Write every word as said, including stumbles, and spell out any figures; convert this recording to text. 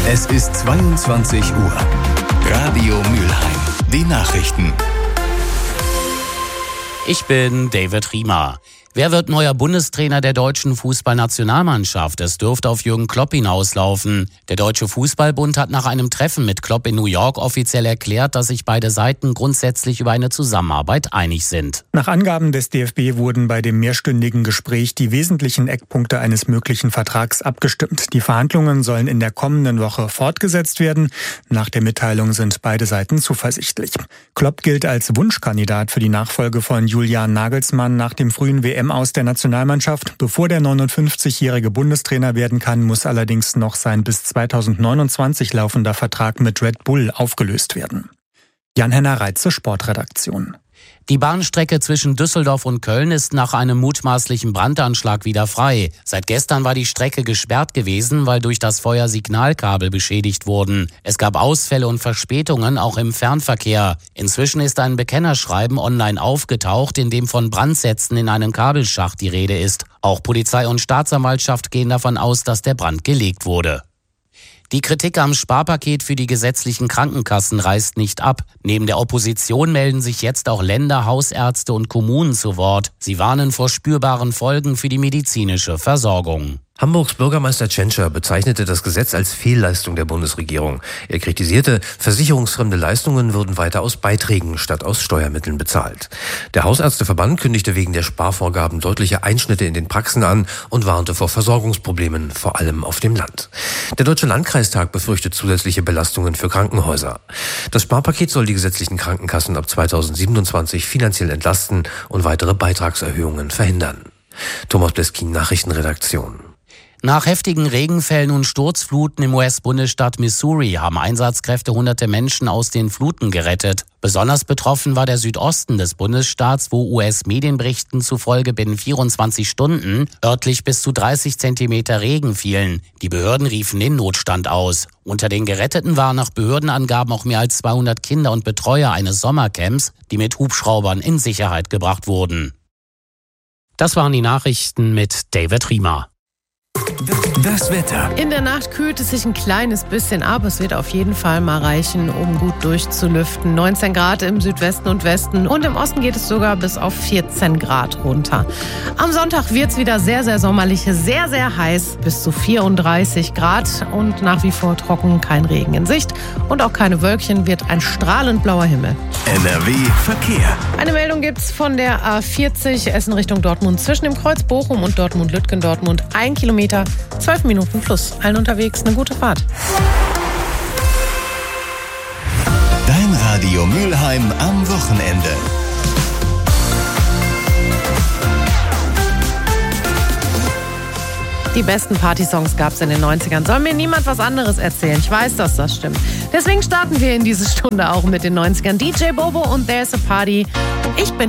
Es ist zweiundzwanzig Uhr. Radio Mülheim. Die Nachrichten. Ich bin David Riemer. Wer wird neuer Bundestrainer der deutschen Fußballnationalmannschaft? Es dürfte auf Jürgen Klopp hinauslaufen. Der Deutsche Fußballbund hat nach einem Treffen mit Klopp in New York offiziell erklärt, dass sich beide Seiten grundsätzlich über eine Zusammenarbeit einig sind. Nach Angaben des D F B wurden bei dem mehrstündigen Gespräch die wesentlichen Eckpunkte eines möglichen Vertrags abgestimmt. Die Verhandlungen sollen in der kommenden Woche fortgesetzt werden. Nach der Mitteilung sind beide Seiten zuversichtlich. Klopp gilt als Wunschkandidat für die Nachfolge von Julian Nagelsmann nach dem frühen W M aus der Nationalmannschaft. Bevor der neunundfünfzigjährige Bundestrainer werden kann, muss allerdings noch sein bis zweitausendneunundzwanzig laufender Vertrag mit Red Bull aufgelöst werden. Jan-Henner Reitze, Sportredaktion. Die Bahnstrecke zwischen Düsseldorf und Köln ist nach einem mutmaßlichen Brandanschlag wieder frei. Seit gestern war die Strecke gesperrt gewesen, weil durch das Feuer Signalkabel beschädigt wurden. Es gab Ausfälle und Verspätungen auch im Fernverkehr. Inzwischen ist ein Bekennerschreiben online aufgetaucht, in dem von Brandsätzen in einem Kabelschacht die Rede ist. Auch Polizei und Staatsanwaltschaft gehen davon aus, dass der Brand gelegt wurde. Die Kritik am Sparpaket für die gesetzlichen Krankenkassen reißt nicht ab. Neben der Opposition melden sich jetzt auch Länder, Hausärzte und Kommunen zu Wort. Sie warnen vor spürbaren Folgen für die medizinische Versorgung. Hamburgs Bürgermeister Tschentscher bezeichnete das Gesetz als Fehlleistung der Bundesregierung. Er kritisierte, versicherungsfremde Leistungen würden weiter aus Beiträgen statt aus Steuermitteln bezahlt. Der Hausärzteverband kündigte wegen der Sparvorgaben deutliche Einschnitte in den Praxen an und warnte vor Versorgungsproblemen, vor allem auf dem Land. Der Deutsche Landkreistag befürchtet zusätzliche Belastungen für Krankenhäuser. Das Sparpaket soll die gesetzlichen Krankenkassen ab zweitausendsiebenundzwanzig finanziell entlasten und weitere Beitragserhöhungen verhindern. Thomas Bleskin, Nachrichtenredaktion. Nach heftigen Regenfällen und Sturzfluten im U S-Bundesstaat Missouri haben Einsatzkräfte hunderte Menschen aus den Fluten gerettet. Besonders betroffen war der Südosten des Bundesstaats, wo U S-Medienberichten zufolge binnen vierundzwanzig Stunden örtlich bis zu dreißig Zentimeter Regen fielen. Die Behörden riefen den Notstand aus. Unter den Geretteten waren nach Behördenangaben auch mehr als zweihundert Kinder und Betreuer eines Sommercamps, die mit Hubschraubern in Sicherheit gebracht wurden. Das waren die Nachrichten mit David Riemer. Das Wetter. In der Nacht kühlt es sich ein kleines bisschen ab. Es wird auf jeden Fall mal reichen, um gut durchzulüften. neunzehn Grad im Südwesten und Westen und im Osten geht es sogar bis auf vierzehn Grad runter. Am Sonntag wird es wieder sehr, sehr sommerlich, sehr, sehr heiß, bis zu vierunddreißig Grad und nach wie vor trocken, kein Regen in Sicht und auch keine Wölkchen, wird ein strahlend blauer Himmel. N R W Verkehr. Eine Meldung gibt's von der A vierzig, Essen Richtung Dortmund, zwischen dem Kreuz Bochum und Dortmund-Lütgendortmund, ein Kilometer, zwölf Minuten plus. Allen unterwegs eine gute Fahrt. Dein Radio Mülheim am Wochenende. Die besten Partysongs gab es in den neunzigern. Soll mir niemand was anderes erzählen. Ich weiß, dass das stimmt. Deswegen starten wir in diese Stunde auch mit den neunzigern. D J Bobo und There's a Party. Ich bin